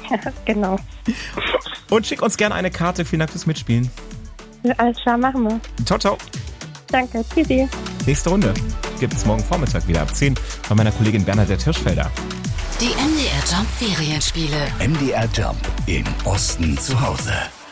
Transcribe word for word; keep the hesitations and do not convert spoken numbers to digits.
Genau. Und schick uns gerne eine Karte. Vielen Dank fürs Mitspielen. Alles klar, machen wir. Ciao, ciao. Danke, tschüssi. Nächste Runde gibt es morgen Vormittag wieder ab zehn bei meiner Kollegin Bernadette Hirschfelder. Die M D R Jump Ferienspiele. M D R Jump im Osten zu Hause.